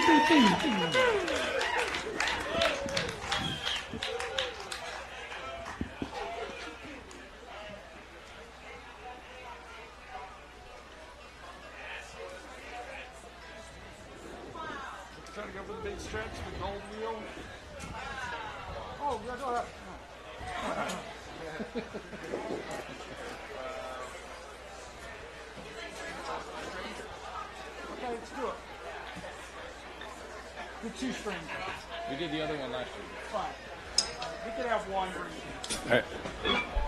Trying to go for the big stretch, the gold wheel. Oh, yeah, go ahead. Okay, let's do it. The 2 string. We did the other one last year. Fine. We could have one. All right.